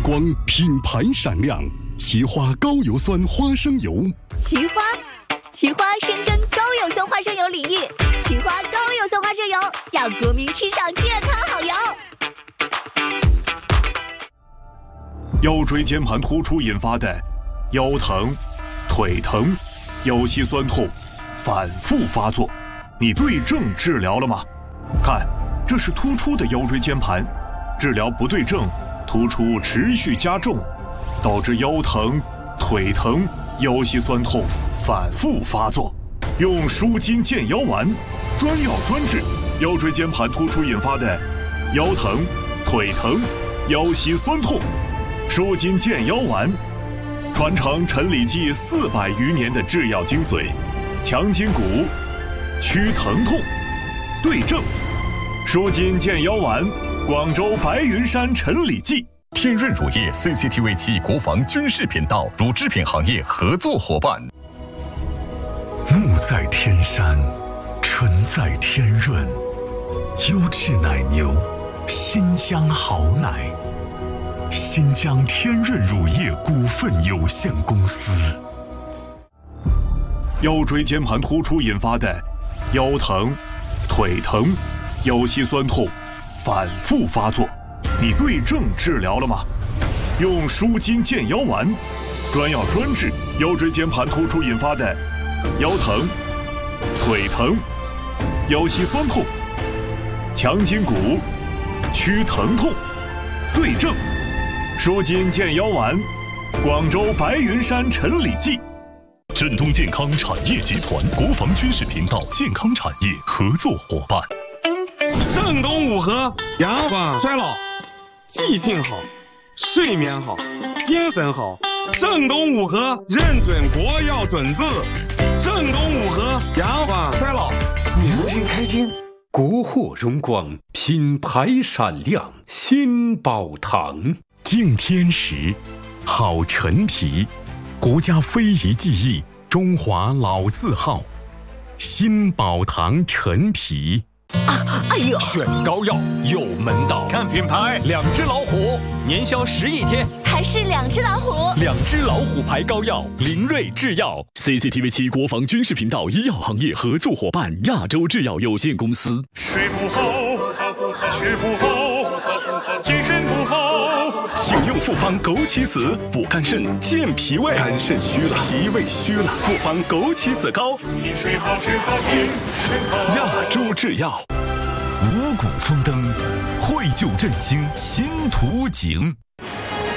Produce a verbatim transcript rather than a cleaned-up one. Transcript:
光，品牌闪亮。奇花高油酸花生油， 奇花，奇花深耕高油酸花生油领域，奇花高油酸花生油让国民吃上健康好油。 腰椎间盘突出引发的腰疼、腿疼、腰膝酸痛反复发作，你对症治疗了吗？看，这是突出的腰椎间盘，治疗不对症，突出持续加重，导致腰疼、腿疼、腰膝酸痛反复发作。用舒筋健腰丸，专药专治腰椎间盘突出引发的腰疼、腿疼、腰膝酸痛。舒筋健腰丸，传承陈李济四百余年的制药精髓，强筋骨，祛疼痛，对症。舒筋健腰丸，广州白云山陈李济。 天润乳业 C C T V 七国防军事频道乳制品行业合作伙伴。 木在天山，纯在天润，优质奶牛，新疆好奶。新疆天润乳业股份有限公司。 腰椎间盘突出引发的腰疼、腿疼、腰膝酸痛反复发作，你对症治疗了吗？用舒筋健腰丸，专药专治腰椎间盘突出引发的腰疼、腿疼、腰膝酸痛，强筋骨，祛疼痛，对症。舒筋健腰丸，广州白云山陈李济。 振东健康产业集团国防军事频道健康产业合作伙伴。 正东五合，延缓衰老，记性好，睡眠好，精神好。正东五合认准国药准字，正东五合延缓衰老， 年轻开心，国货荣光，品牌闪亮，新宝堂。 敬天时，好陈皮，国家非遗技艺，中华老字号，新宝堂陈皮。 啊，哎呦！ 选膏药有门道， 看品牌， 两只老虎，年销十亿天， 还是两只老虎， 两只老虎牌膏药，林瑞制药 C C T V 七国防军事频道医药行业合作伙伴亚洲制药有限公司。 睡不好，吃不好，精神不好。 请用复方枸杞子补肝肾健脾胃， 肝肾虚了，脾胃虚了， 复方枸杞子膏。 注意睡好吃好精神好。 亚洲制药。 五谷丰登，绘就振兴新图景。